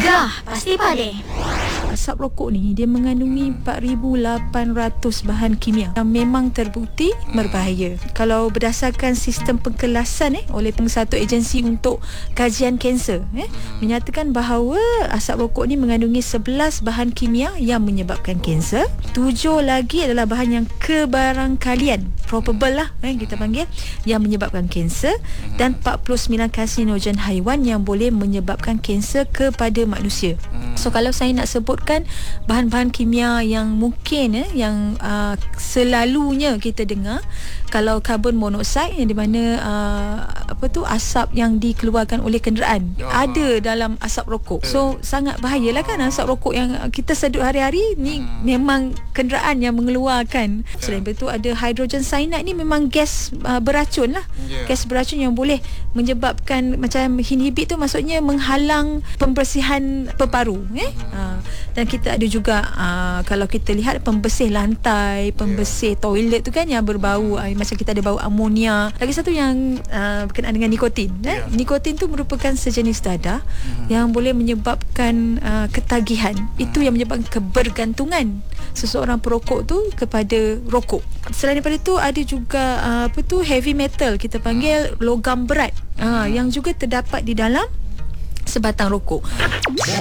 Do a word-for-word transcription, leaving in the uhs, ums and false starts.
Gegar pasti Padi. Asap rokok ni dia mengandungi empat ribu lapan ratus bahan kimia yang memang terbukti berbahaya. Kalau berdasarkan sistem pengkelasan eh oleh satu agensi untuk kajian kanser eh menyatakan bahawa asap rokok ni mengandungi sebelas bahan kimia yang menyebabkan kanser. Tujuh lagi adalah bahan yang kebarangkalian, probable lah eh kita panggil, yang menyebabkan kanser, dan empat puluh sembilan karsinogen haiwan yang boleh menyebabkan kanser kepada manusia. So kalau saya nak sebutkan bahan-bahan kimia yang mungkin eh, yang uh, selalunya kita dengar, kalau karbon monoksida yang di mana uh, apa tu asap yang dikeluarkan oleh kenderaan ya, ada dalam asap rokok. So sangat bahayalah kan asap rokok yang kita sedut hari-hari ni, hmm. memang kenderaan yang mengeluarkan. Selain itu ada hidrogen cyanide ni memang gas uh, beracun lah. Yeah. Gas beracun yang boleh menyebabkan macam inhibit tu, maksudnya menghalang pembersihan paru-paru eh? Uh, dan kita ada juga uh, kalau kita lihat pembersih lantai, pembersih yeah. toilet tu kan yang berbau uh, macam kita ada bau amonia. Lagi satu yang uh, berkenaan dengan nikotin eh? yeah. Nikotin tu merupakan sejenis dadah mm-hmm. yang boleh menyebabkan uh, ketagihan. mm. Itu yang menyebabkan kebergantungan seseorang perokok tu kepada rokok. Selain daripada tu ada juga uh, apa tu heavy metal, kita panggil logam berat uh, yang juga terdapat di dalam sebatang rokok.